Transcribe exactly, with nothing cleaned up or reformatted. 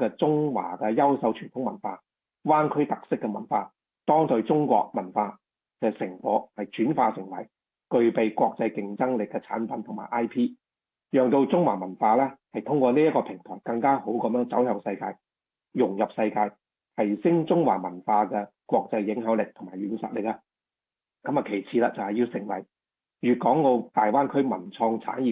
嘅中華嘅優秀傳統文化、灣區特色嘅文化、當代中國文化嘅成果，係轉化成為具備國際競爭力嘅產品同埋 I P， 讓到中華文化咧係通過呢一個平台更加好咁樣走向世界，融入世界，提升中華文化嘅國際影響力同埋軟實力啊！咁啊，其次啦，就係要成為粵港澳大灣區文創產業